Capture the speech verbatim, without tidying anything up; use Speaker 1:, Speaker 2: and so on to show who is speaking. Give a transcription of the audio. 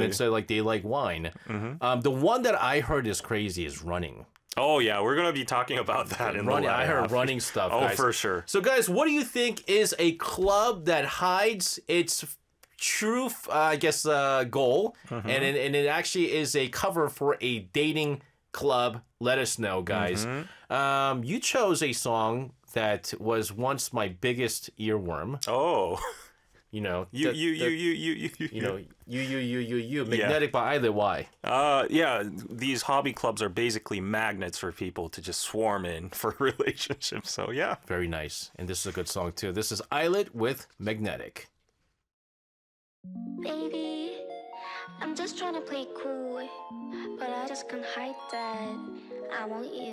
Speaker 1: women say like they like wine. Mm-hmm. Um, the one that I heard is crazy is running.
Speaker 2: Oh yeah, we're gonna be talking about that in
Speaker 1: running.
Speaker 2: the
Speaker 1: I heard
Speaker 2: half.
Speaker 1: running stuff.
Speaker 2: Oh,
Speaker 1: guys.
Speaker 2: for sure.
Speaker 1: So guys, what do you think is a club that hides its true, uh, I guess, uh, goal, mm-hmm. and it, and it actually is a cover for a dating club? Let us know, guys. Mm-hmm. Um, you chose a song that was once my biggest earworm.
Speaker 2: Oh.
Speaker 1: You know,
Speaker 2: you,
Speaker 1: the,
Speaker 2: you,
Speaker 1: the,
Speaker 2: you, you, you, you,
Speaker 1: you know, you, you, you, you, you, Magnetic
Speaker 2: yeah.
Speaker 1: by Islet. Why?
Speaker 2: Uh, yeah, these hobby clubs are basically magnets for people to just swarm in for relationships. So yeah,
Speaker 1: very nice. And this is a good song too. This is Islet with Magnetic.
Speaker 3: Baby, I'm just trying to play cool, but I just can't hide that I want you.